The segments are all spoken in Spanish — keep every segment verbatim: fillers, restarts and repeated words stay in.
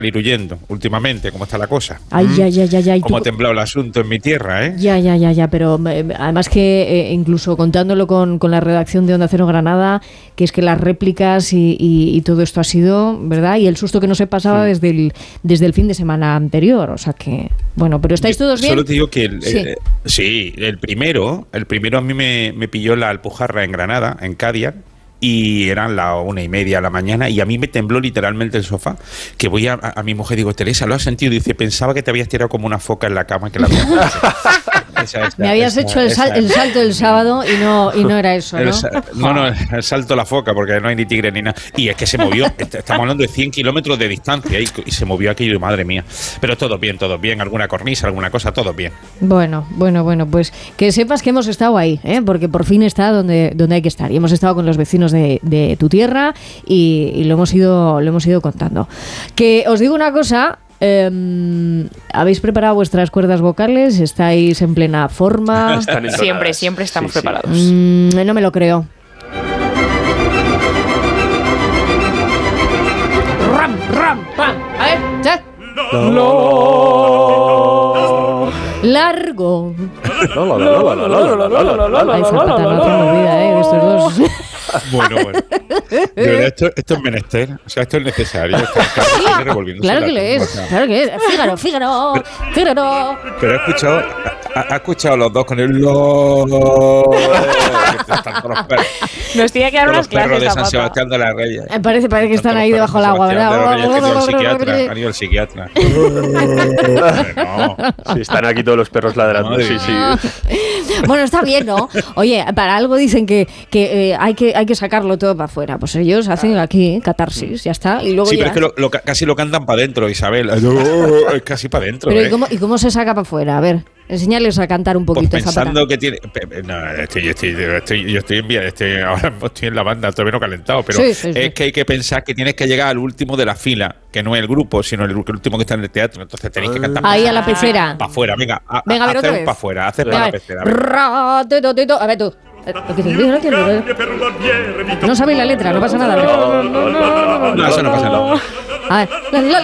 ir huyendo últimamente, cómo está la cosa. Ay, ¿Mm? ya, ya, ya, ya. Cómo ha temblado el asunto en mi tierra, ¿eh? Ya, ya, ya, ya, pero eh, además que eh, incluso contándolo con, con la redacción de Onda Cero Granada, que es que las réplicas y, y, y todo esto ha sido, ¿verdad? Y el susto que no se pasaba sí. desde, el, desde el fin de semana anterior, o sea que, bueno, pero ¿estáis Yo todos bien? Solo te digo que, el, sí. Eh, sí, el primero, el primero a mí me, me pilló la Alpujarra en Granada, en Cádiz, y eran las una y media de la mañana y a mí me tembló literalmente el sofá, que voy a, a, a mi mujer, digo, Teresa, ¿lo has sentido? Y dice, pensaba que te habías tirado como una foca en la cama que la habías esa, esa, me habías esa, hecho el, sal, esa, el salto del sábado y no y no era eso, ¿no? El, no, no, el salto a la foca, porque no hay ni tigre ni nada. Y es que se movió, estamos hablando de cien kilómetros de distancia y, y se movió aquello, madre mía. Pero todo bien, todo bien, alguna cornisa, alguna cosa, todo bien. Bueno, bueno, bueno, pues que sepas que hemos estado ahí, ¿eh? Porque por fin está donde, donde hay que estar. Y hemos estado con los vecinos de, de tu tierra y, y lo hemos ido, lo hemos ido contando. Que os digo una cosa. Eh, ¿Habéis preparado vuestras cuerdas vocales? ¿Estáis en plena forma? Siempre, siempre estamos sí, preparados. Mm, no me lo creo. Ram, ram, pam. A ver, ya. No. Largo. Ay, Zapata, no hacemos vida, ¿eh? De estos dos. Bueno, bueno. De verdad, esto, esto es menester. O sea, esto es necesario. Esto es claro que lo es. Claro que es. Fígaro, Fígaro. Fígaro. Pero he escuchado, ha, ha escuchado los dos con el lo. Nos tiene que dar unas clases. Los perros de San Sebastián de la Reyes. Parece, parece que están ahí debajo del agua, ¿verdad? Han ido al psiquiatra. No. Sí, están aquí todos los perros ladrando. Sí, sí. Bueno, está bien, ¿no? Oye, para algo dicen que, que eh, hay que hay que sacarlo todo para afuera. Pues ellos hacen aquí catarsis, ya está. Y luego sí, ya... pero es que lo, lo, casi lo cantan para adentro, Isabel. Es casi para adentro. Pero ¿eh? ¿y cómo, ¿y cómo se saca para afuera? A ver, enseñarles a cantar un poquito. Pues pensando que tiene... No, estoy, estoy, estoy, yo estoy en, estoy, ahora estoy en la banda, todavía no calentado, pero sí, sí, sí. Es que hay que pensar que tienes que llegar al último de la fila, que no es el grupo, sino el, el último que está en el teatro. Entonces tenéis que cantar... Ahí a la pecera. Para afuera, venga. A, venga, a ver otra vez. Para afuera, hacer para la pecera. A ver tú. No sabéis la letra, no pasa nada. No, eso no pasa nada. A ver.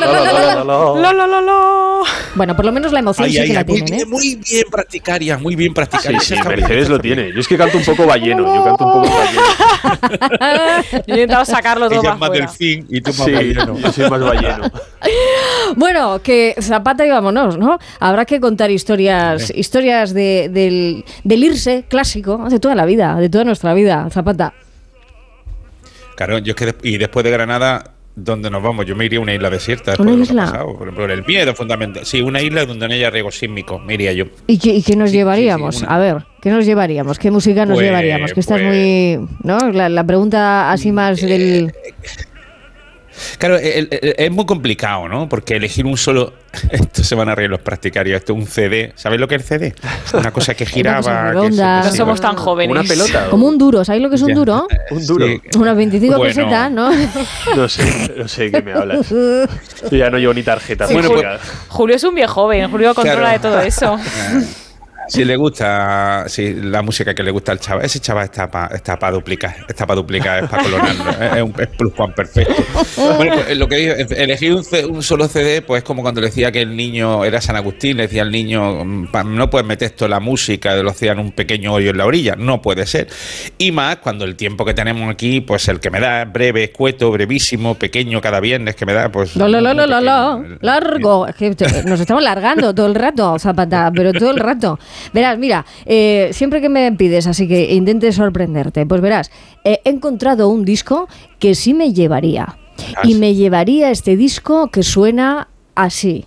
Bueno, por lo menos la emoción ay, sí ay, que ay, la muy, tienen, ¿eh? Muy bien practicaria, muy bien practicaria. Sí, sí, Mercedes lo tiene. Yo es que canto un poco balleno. Yo canto un poco balleno. Yo he intentado sacarlo todo Ella más del fin y tú más sí, balleno. Yo soy más balleno. Bueno, que Zapata y vámonos, ¿no? Habrá que contar historias, historias de, del, del irse clásico de toda la vida, de toda nuestra vida, Zapata. Claro, yo es que de, y después de Granada, ¿dónde nos vamos? Yo me iría a una isla desierta. ¿Una isla? Por ejemplo, el miedo fundamental. Sí, una isla donde no haya riesgo sísmico, me iría yo. ¿Y qué, y qué nos sí, llevaríamos? Sí, sí, a ver, ¿qué nos llevaríamos? ¿Qué música nos pues, llevaríamos? Que esta pues, es muy... ¿no? La, la pregunta así más eh, del... Claro, el, el, es muy complicado, ¿no? Porque elegir un solo... Esto se van a reír los practicarios. Esto es un C D. ¿Sabéis lo que es el C D? Una cosa que giraba... Una cosa que no somos tan jóvenes. Una pelota. Como un duro. ¿Sabéis lo que es un duro? Un duro. Sí. Unas veinticinco bueno, pesetas, ¿no? No sé, no sé de qué me hablas. Yo ya no llevo ni tarjeta. Sí, bueno, Julio, pues, Julio es un viejo joven. Julio controla claro. de todo eso. Si le gusta si la música que le gusta al chaval, ese chaval está para está pa duplicar, está para duplicar, es para colonarlo, es un es pluscuam perfecto. Bueno, pues lo que digo, elegir un, un solo C D, pues es como cuando le decía que el niño era San Agustín, le decía al niño, no puedes meter esto la música del océano un pequeño hoyo en la orilla, no puede ser. Y más cuando el tiempo que tenemos aquí, pues el que me da breve, escueto, brevísimo, pequeño cada viernes que me da, pues... No, no, no, no, no, largo. Es que nos estamos largando todo el rato, Zapata, pero todo el rato. Verás, mira, eh, siempre que me pides, así que intentes sorprenderte, pues verás, eh, he encontrado un disco que sí me llevaría. ¿Ah, y sí? Me llevaría este disco que suena así.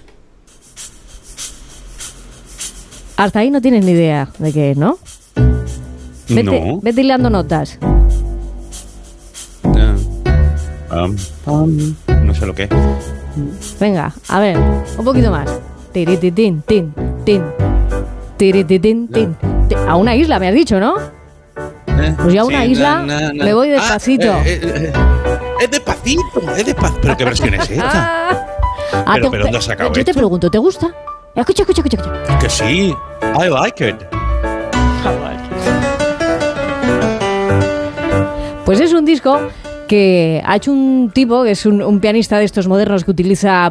Hasta ahí no tienes ni idea de qué es, ¿no? Vete, no. Vete hilando notas. Uh, um, um, no sé lo que es. Venga, a ver, un poquito más. Tirititín, tin, tin. Tin, tin. A una isla, me has dicho, ¿no? Pues ya a una sí, isla na, na, na. Me voy despacito. Ah, eh, eh, eh, es despacito, es despacito. ¿Pero qué versión es esta? Ah, ¿Pero, te, pero dónde has sacado Yo esto? te pregunto, ¿te gusta? Escucha, escucha, escucha, escucha. Es que sí, I like it. Pues es un disco que ha hecho un tipo, que es un, un pianista de estos modernos que utiliza